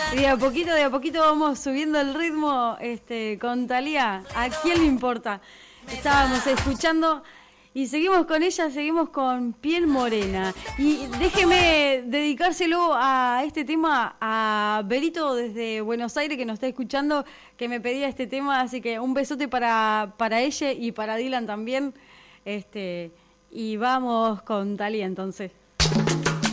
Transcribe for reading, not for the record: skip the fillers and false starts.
Y de a poquito vamos subiendo el ritmo con Thalía. ¿A quién le importa? Estábamos escuchando y seguimos con ella, seguimos con Piel Morena. Y déjeme dedicárselo a este tema a Berito desde Buenos Aires, que nos está escuchando, que me pedía este tema. Así que un besote para ella y para Dylan también. Y vamos con Thalía entonces.